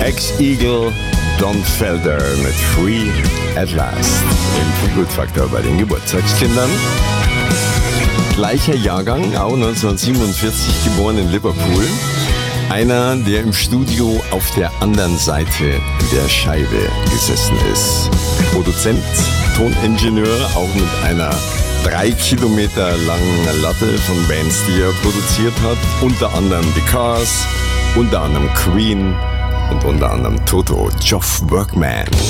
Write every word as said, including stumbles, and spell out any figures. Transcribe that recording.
Ex-Eagle, Don Felder mit Free at Last. Im Feelgood-Faktor bei den Geburtstagskindern. Gleicher Jahrgang, auch neunzehnhundertsiebenundvierzig geboren in Liverpool. Einer, der im Studio auf der anderen Seite der Scheibe gesessen ist. Produzent, Toningenieur, auch mit einer drei Kilometer langen Latte von Bands, die er produziert hat. Unter anderem The Cars, unter anderem Queen und unter anderem Toto, Geoff Workman.